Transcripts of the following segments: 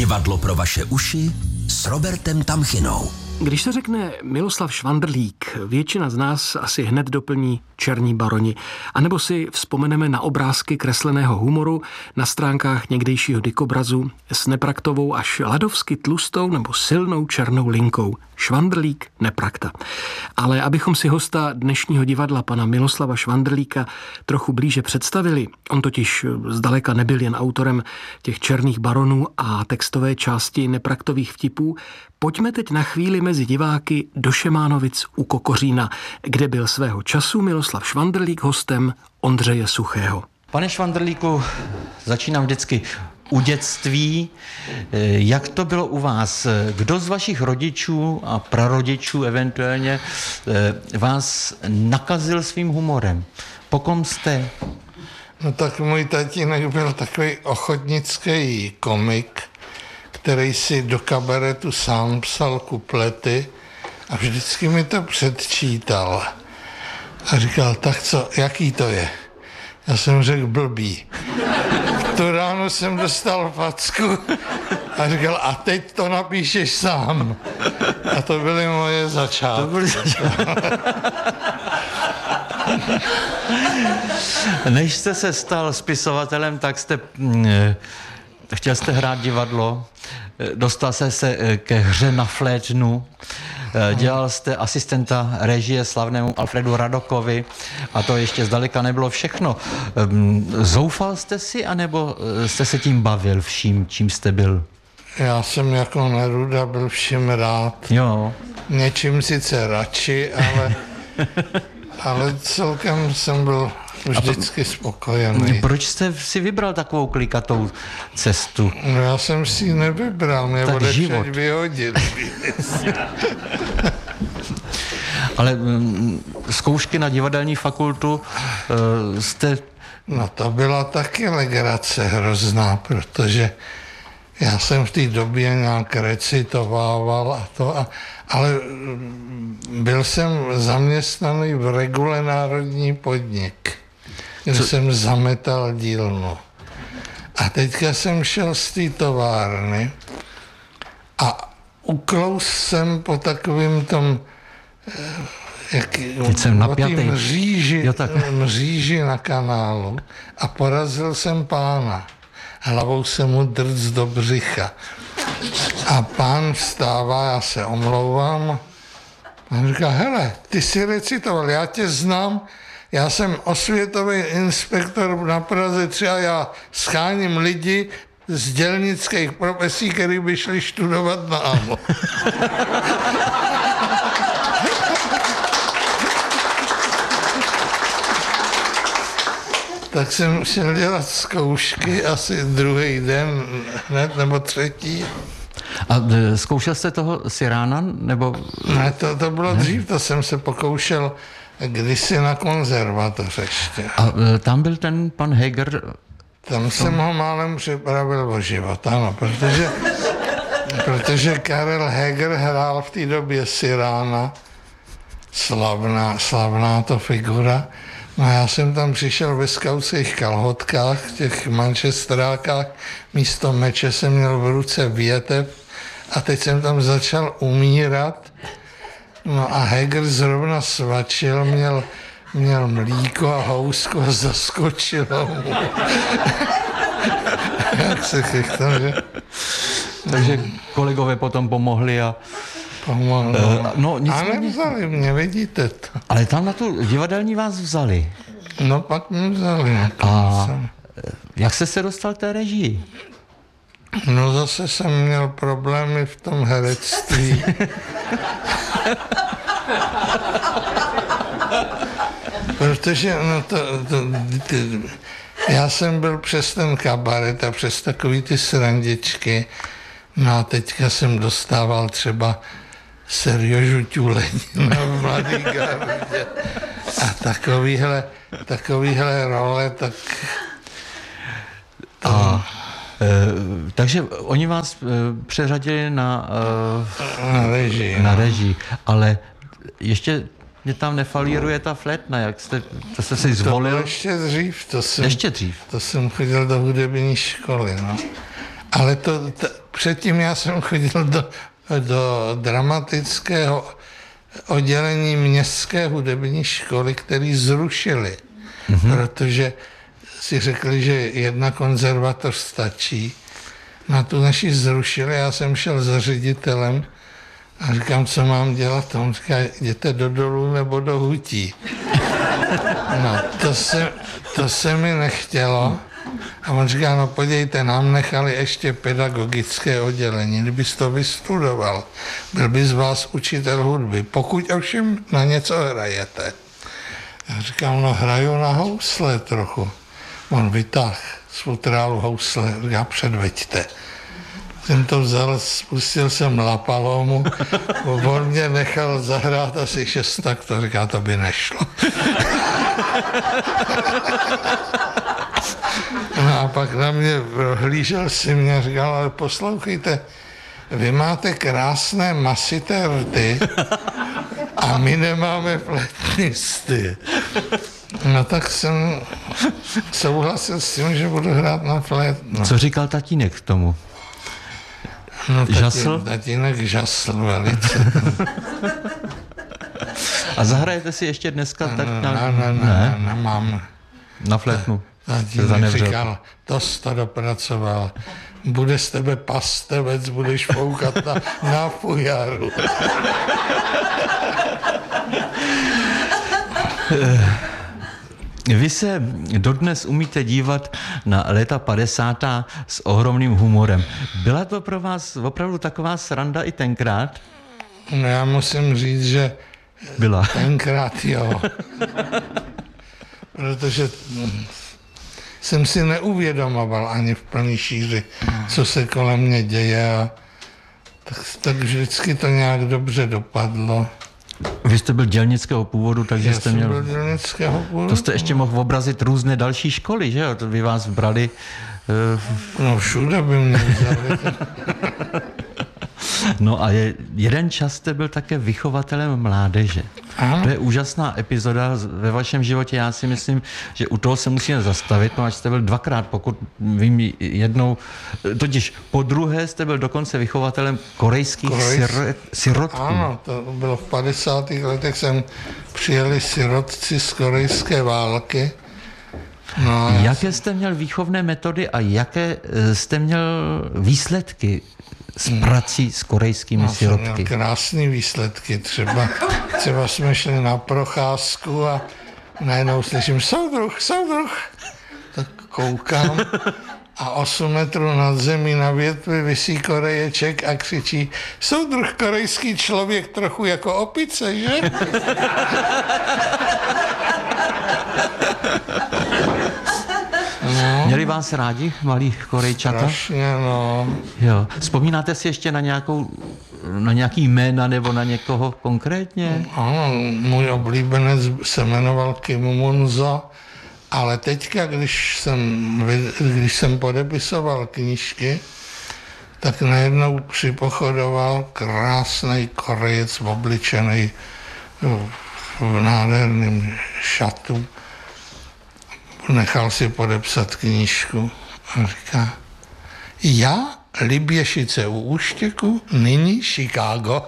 Divadlo pro vaše uši s Robertem Tamchinou. Když se řekne Miloslav Švandrlík, většina z nás asi hned doplní Černí baroni. A nebo si vzpomeneme na obrázky kresleného humoru na stránkách někdejšího dikobrazu s nepraktovou až ladovsky tlustou nebo silnou černou linkou. Švandrlík, neprakta. Ale abychom si hosta dnešního divadla, pana Miloslava Švandrlíka, trochu blíže představili, on totiž zdaleka nebyl jen autorem těch Černých baronů a textové části nepraktových vtipů, pojďme teď na chvíli mezi diváky do Šemánovic u Kokořína, kde byl svého času Miloslav Švandrlík hostem Ondřeje Suchého. Pane Švandrlíku, začínám vždycky u dětství. Jak to bylo u vás? Kdo z vašich rodičů a prarodičů eventuálně vás nakazil svým humorem? Po kom jste? No tak můj tatínek byl takový ochotnický komik, který si do kabaretu sám psal kuplety a vždycky mi to předčítal. A říkal, tak co, jaký to je? Já jsem řekl, blbý. To ráno jsem dostal facku a říkal, a teď to napíšeš sám. A to byly moje začátky. Než jste se stal spisovatelem, tak chtěl jste hrát divadlo, dostal jste se ke hře na flétnu, dělal jste asistenta režie slavnému Alfredu Radokovi a to ještě zdaleka nebylo všechno. Zoufal jste si, anebo jste se tím bavil vším, čím jste byl? Já jsem jako Neruda byl vším rád. Jo. Něčím sice radši, ale celkem jsem byl vždycky spokojený. Proč jste si vybral takovou klikatou cestu? No já jsem si ji nevybral, mě odepřed vyhodit. Ale zkoušky na divadelní fakultu jste... No to byla taky legrace hrozná, protože já jsem v té době nějak recitovával a to, ale byl jsem zaměstnaný v Regule Národní podnik, kde jsem zametal dílnu. A teďka jsem šel z té továrny a uklous jsem po takovým tom mříži na kanálu a porazil jsem pána. Hlavou se mu drc do břicha. A pán vstává, já se omlouvám. A říká, hele, ty jsi recitoval, já tě znám, já jsem osvětový inspektor na Praze 3 a já scháním lidi z dělnických profesí, který by šli studovat na AMO. Tak jsem šel dělat zkoušky asi druhý den, hned, nebo třetí. A zkoušel jste toho Sirána, nebo... Ne, to bylo dřív, to jsem se pokoušel kdysi na konzervatoř ještě. A tam byl ten pan Heger? Tam jsem ho málem připravil o život, ano, protože Karel Heger hrál v té době Sirána, slavná to figura. No já jsem tam přišel ve skautských kalhotkách, těch mančestrákách, místo meče jsem měl v ruce větev a teď jsem tam začal umírat. No a Heger zrovna svačil, měl mlíko a housku a zaskočilo mu. Jak se chychtal, že? Takže kolegové potom pomohli a... No, a nevzali mě, vidíte to. Ale tam na tu divadelní vás vzali. No pak mě vzali. A jak jste se dostal k té režii? No zase jsem měl problémy v tom herectví. Protože já jsem byl přes ten kabaret a přes takový ty srandičky. No a teďka jsem dostával třeba Serjožu Ťulenina v Mladý gardě. A takovýhle role, tak... Takže oni vás přeřadili na režii, ale ještě mě tam nefalíruje ta flétna, jak jste si zvolil? To bylo ještě dřív. Ještě dřív? To jsem chodil do hudební školy, no. Ale předtím já jsem chodil do dramatického oddělení městské hudební školy, který zrušili, protože si řekli, že jedna konzervatoř stačí. Na tu naši zrušili, já jsem šel za ředitelem a říkám, co mám dělat. On říká, jděte do Dolů nebo do Hutí. No, to se mi nechtělo. A on říká, no podívejte, nám nechali ještě pedagogické oddělení, kdybys to vystudoval, byl by z vás učitel hudby, pokud ovšem na něco hrajete. Já říkám, no hraju na housle trochu. On vytáhl z futrálu housle, říká, předveďte. Jsem to vzal, spustil jsem La Palomu, on mě nechal zahrát asi 6 taktů, říká, to by nešlo. No a pak na mě hlížel si mě a říkal, ale poslouchejte, vy máte krásné masité rty a my nemáme flétnisty. No tak jsem souhlasil s tím, že budu hrát na flét. No. Co říkal tatínek k tomu? No, žasl? Tatínek žasl velice. A zahrajete si ještě dneska? Tak Ne, nemám. Na flétnu? Tatínek říkal, to jsi to dopracoval. Bude z tebe pastevec, budeš foukat na fujaru. Vy se dodnes umíte dívat na léta 50. s ohromným humorem. Byla to pro vás opravdu taková sranda i tenkrát? No já musím říct, že byla. Tenkrát jo. Protože jsem si neuvědomoval ani v plný šíři, co se kolem mě děje a tak vždycky to nějak dobře dopadlo. Vy jste byl dělnického původu, takže Já jste měl... byl dělnického původu. To jste ještě mohl obrazit různé další školy, že jo? To by vás brali... No všude by mě vzali. No a jeden čas jste byl také vychovatelem mládeže. Aha. To je úžasná epizoda ve vašem životě. Já si myslím, že u toho se musíme zastavit, protože jste byl 2krát, pokud vím jednou, totiž po druhé jste byl dokonce vychovatelem korejských sirotků. Ano, to bylo v 50. letech, přijeli sirotci z korejské války. No, jaké jste měl výchovné metody a jaké jste měl výsledky s prací s korejskými sirotky? Krásné výsledky. Třeba jsme šli na procházku a najednou slyším soudruh. Tak koukám a 8 metrů nad zemí na větvi visí Koreječek a křičí, soudruh korejský člověk trochu jako opice, že? No. Měli vás rádi, malí Korejčata? Strašně, no. Jo. Vzpomínáte si ještě na nějaký jména nebo na někoho konkrétně? Ano, můj oblíbenec se jmenoval Kim Munzo, ale teďka, když jsem podepisoval knížky, tak najednou připochodoval krásný Korejec obličený v nádherném šatu. Nechal si podepsat knížku a říká, já, Liběšice u Úštěku, nyní Chicago.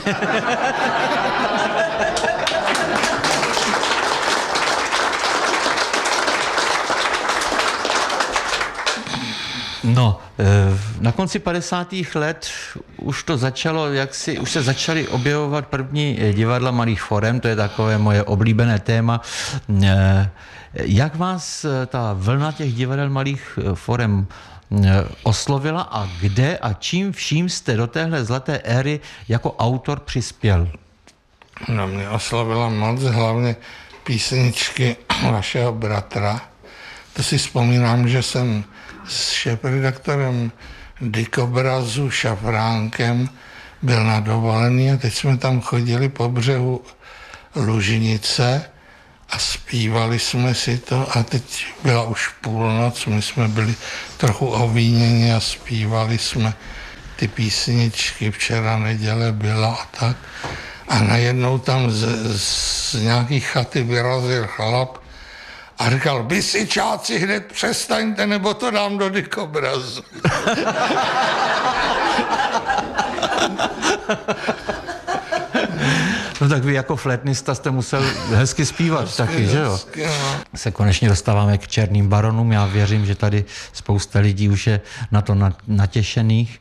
No, na konci 50. let už to začalo, už se začaly objevovat první divadla malých forem, to je takové moje oblíbené téma. Jak vás ta vlna těch divadel malých forem oslovila a kde a čím vším jste do téhle zlaté éry jako autor přispěl? No, mě oslovila moc, hlavně písničky vašeho bratra. To si vzpomínám, že jsem s šéfredaktorem Dikobrazu Šafránkem byl na dovolený a teď jsme tam chodili po břehu Lužnice a zpívali jsme si to a teď byla už půlnoc, my jsme byli trochu ovíněni a zpívali jsme ty písničky, včera neděle byla a tak. A najednou tam z nějaký chaty vyrazil chlap A říkal, bisičáci, hned přestaňte, nebo to dám do dikobrazu. No tak vy jako flétnista jste musel hezky zpívat taky, že jo? Hezky, no. Se konečně dostáváme k Černým baronům. Já věřím, že tady spousta lidí už je na to natěšených.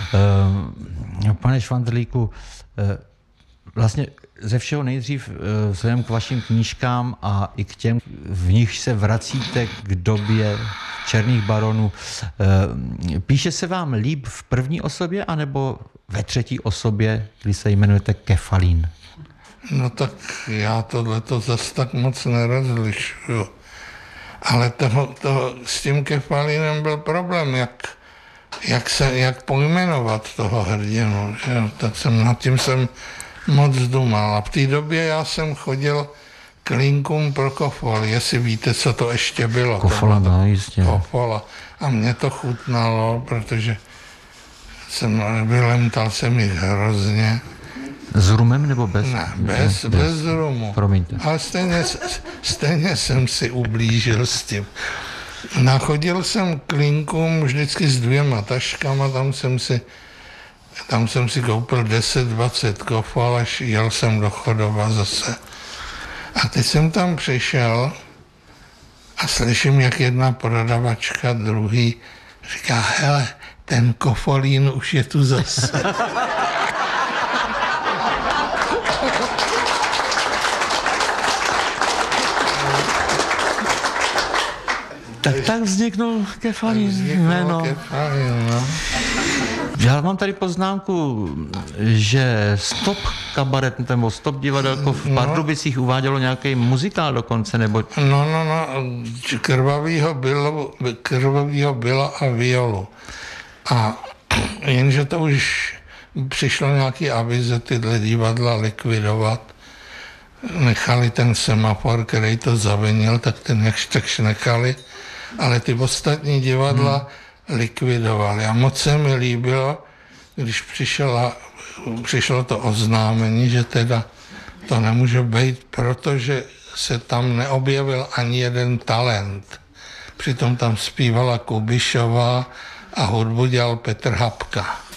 Pane Švandrlíku, vlastně ze všeho nejdřív vzhledem k vašim knížkám a i k těm, v nich se vracíte k době Černých baronů. Píše se vám líp v první osobě anebo ve třetí osobě, kdy se jmenujete Kefalín? No tak já tohleto zas tak moc nerozlišuju. Ale s tím Kefalínem byl problém, jak pojmenovat toho hrdinu. Že? Tak nad tím jsem moc dumal. A v té době já jsem chodil k linkům pro Kofol, jestli víte, co to ještě bylo. Kofola, no, jistě. Kofola. A mě to chutnalo, protože vylemtal jsem jich hrozně. S rumem nebo bez? Ne, bez rumu. Promiňte. Ale stejně jsem si ublížil s tím. Nachodil jsem k linkům vždycky s 2 taškama, tam jsem si koupil 10-20 kofol, až jel jsem do Chodova zase. A teď jsem tam přišel a slyším, jak jedna prodavačka, druhý říká, hele, ten Kofolín už je tu zase. Tak vzniknul Kefalín jméno. No. Já mám tady poznámku, že Stop kabaret nebo Stop divadelko v Pardubicích uvádělo nějaký muzikál dokonce, nebo... No, Krvavýho Byla a Violu. A jenže to už přišlo nějaký avize tyhle divadla likvidovat. Nechali ten Semafor, který to zavinil, tak ten jakž takž nechali, ale ty ostatní divadla likvidovali. A moc se mi líbilo, když přišlo to oznámení, že teda to nemůže být, protože se tam neobjevil ani jeden talent. Přitom tam zpívala Kubišová a hudbu dělal Petr Hapka.